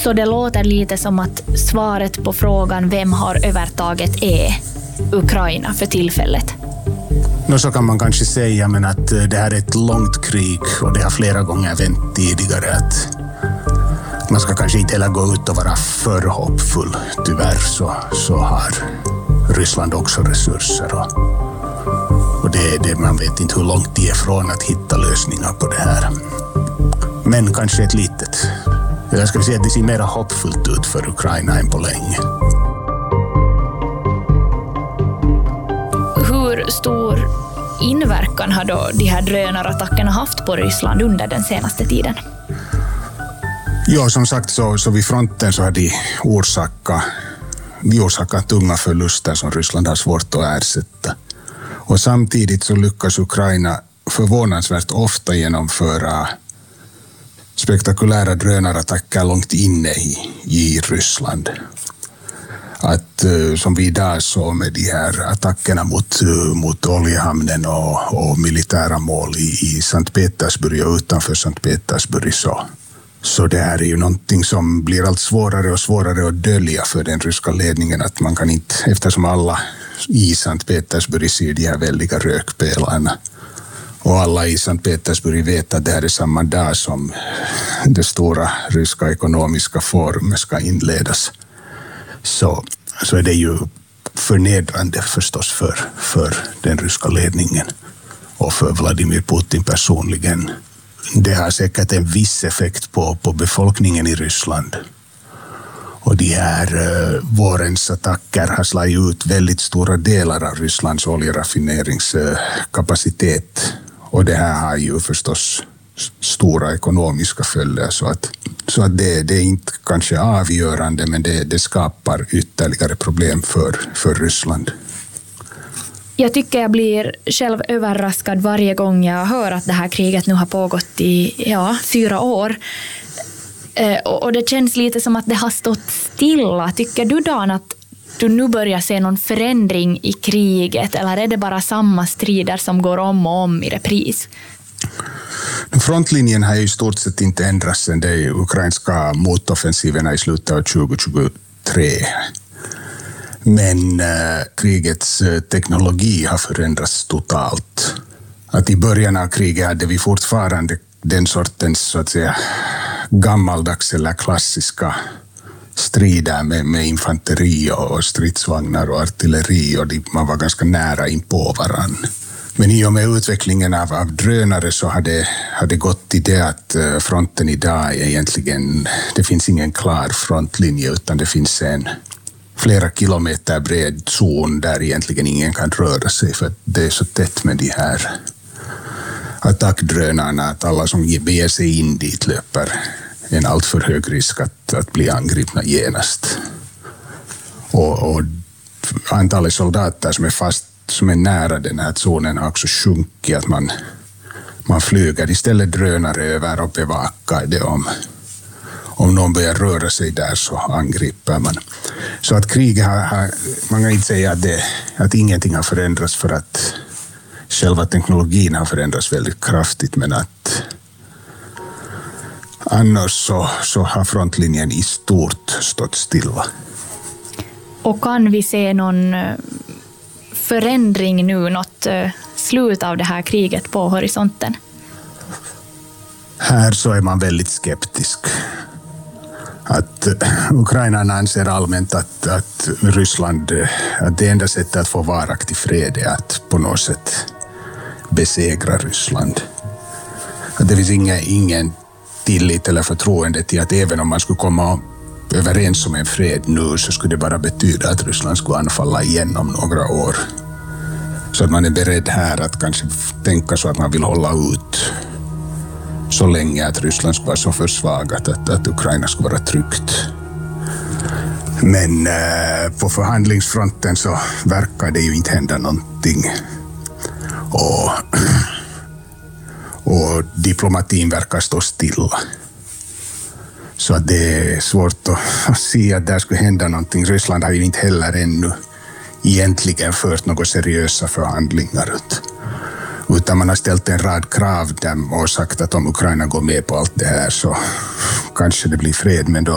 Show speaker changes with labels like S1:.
S1: Så det låter lite som att svaret på frågan vem har övertaget är Ukraina för tillfället.
S2: Så kan man kanske säga, men att det här är ett långt krig och det har flera gånger vänt tidigare att man ska kanske inte heller gå ut och vara för hoppfull. Tyvärr så har Ryssland också resurser och det man vet inte hur långt de är från att hitta lösningar på det här. Men kanske ett litet. Jag ska säga att det ser mer hoppfullt ut för Ukraina än på länge.
S1: Hur stor inverkan har då de här drönarattackerna haft på Ryssland under den senaste tiden?
S2: Ja, som sagt så vid fronten så har de orsakat tunga förluster som Ryssland har svårt att ersätta. Och samtidigt så lyckas Ukraina förvånansvärt ofta genomföra spektakulära drönarattacker långt inne i Ryssland. Att som vi idag såg med de här attackerna mot oljehamnen och militära mål i Sankt Petersburg och utanför Sankt Petersburg så det här är ju någonting som blir allt svårare och svårare att dölja för den ryska ledningen, att man kan inte, eftersom alla i Sankt Petersburg ser de här väldiga rökpelarna och alla i Sankt Petersburg vet att det här är samma dag som det stora ryska ekonomiska forumet ska inledas, så är det ju förnedrande förstås för den ryska ledningen och för Vladimir Putin personligen. Det har säkert en viss effekt på befolkningen i Ryssland. Och de här vårens attacker har slagit ut väldigt stora delar av Rysslands oljeraffineringskapacitet. Och det här har ju förstås stora ekonomiska följder. Så att det är inte kanske avgörande, men det skapar ytterligare problem för Ryssland.
S1: Jag tycker jag blir själv överraskad varje gång jag hör att det här kriget nu har pågått i 4 år. Och det känns lite som att det har stått stilla. Tycker du, Dan, att du nu börjar se någon förändring i kriget, eller är det bara samma strider som går om och om i repris?
S2: Frontlinjen har ju i stort sett inte ändrats sedan de ukrainska motoffensiverna i slutet av 2023. Men krigets teknologi har förändrats totalt. Att i början av kriget hade vi fortfarande den sortens så att säga gammaldags eller klassiska strider med infanteri och stridsvagnar och artilleri, och man var ganska nära in på varann. Men i och med utvecklingen av drönare så hade gått till det att fronten idag är egentligen, det finns ingen klar frontlinje, utan det finns en flera kilometer bred zon där egentligen ingen kan röra sig, för att det är så tätt med de här attackdrönarna att alla som beger sig in dit löper en alltför hög risk att bli angripna genast. Och antalet soldater som är nära den här zonen har också sjunkit, att man flyger istället drönare över och bevakar det. Om någon börjar röra sig där så angriper man. Så att kriget man kan inte säga att ingenting har förändrats, för att själva teknologin har förändrats väldigt kraftigt, men att annars så har frontlinjen i stort stått stilla.
S1: Och kan vi se någon förändring nu, något slut av det här kriget på horisonten?
S2: Här så är man väldigt skeptisk. Att Ukraina anser allmänt att Ryssland, att det enda sättet att få varaktig fred är att på något sätt besegra Ryssland. Att det finns ingen tillit eller förtroende till att även om man skulle komma överens om en fred nu, så skulle det bara betyda att Ryssland skulle anfalla igen om några år. Så att man är beredd här att kanske tänka så att man vill hålla ut så länge att Ryssland skulle vara så försvagat att Ukraina skulle vara tryggt. Men på förhandlingsfronten så verkar det ju inte hända någonting. Och diplomatin verkar stå stilla. Så att det är svårt att se att där skulle hända någonting. Ryssland har ju inte heller ännu egentligen fört några seriösa förhandlingar. Utan man har ställt en rad krav där och sagt att om Ukraina går med på allt det här så kanske det blir fred, men då